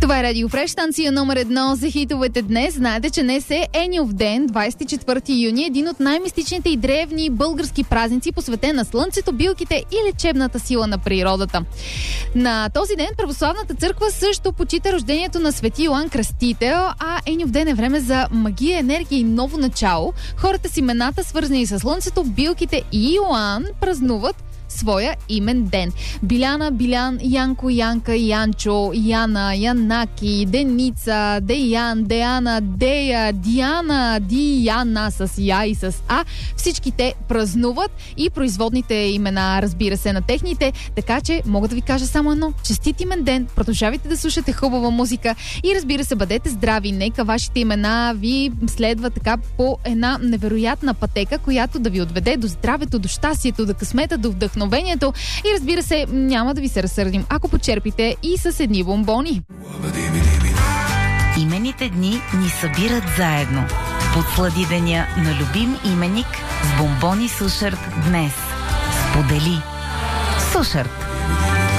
Това е Радио Фреш, станция номер 1 за хитовете днес. Знаете, че днес е Еньов ден, 24 юни, един от най-мистичните и древни български празници, посветен на слънцето, билките и лечебната сила на природата. На този ден православната църква също почита рождението на свети Йоан Кръстител, а Еньов ден е време за магия, енергия и ново начало. Хората с имената, свързани с слънцето, билките и Йоан, празнуват своя имен ден. Биляна, Билян, Янко, Янка, Янчо, Яна, Янаки, Деница, Деян, Деяна, Дея, Диана, Дияна с Я и с А. Всички те празнуват и производните имена, разбира се, на техните, така че мога да ви кажа само едно. Честит имен ден, продължавайте да слушате хубава музика и разбира се, бъдете здрави. Нека вашите имена ви следва така по една невероятна пътека, която да ви отведе до здравето, до щастието, до късмета, до вдъхновението и разбира се, няма да ви се разсърдим, ако почерпите и с едни бомбони. Имените дни ни събират заедно. Подслади деня на любим именик с бомбони Сушарт днес. Сподели. Сушарт.